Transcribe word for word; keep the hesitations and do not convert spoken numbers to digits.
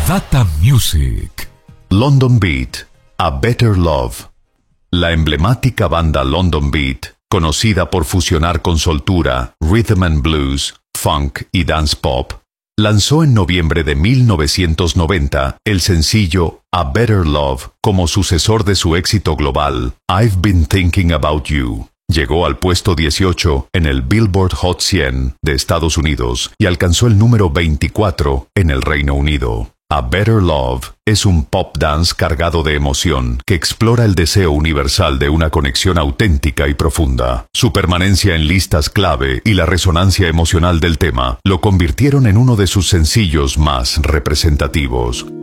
Data Music. London Beat, A Better Love. La emblemática banda London Beat, conocida por fusionar con soltura, rhythm and blues, funk y dance pop, lanzó en noviembre de mil novecientos noventa el sencillo A Better Love como sucesor de su éxito global, I've Been Thinking About You. Llegó al puesto dieciocho en el Billboard Hot cien de Estados Unidos y alcanzó el número veinticuatro en el Reino Unido. A Better Love es un pop dance cargado de emoción que explora el deseo universal de una conexión auténtica y profunda. Su permanencia en listas clave y la resonancia emocional del tema lo convirtieron en uno de sus sencillos más representativos.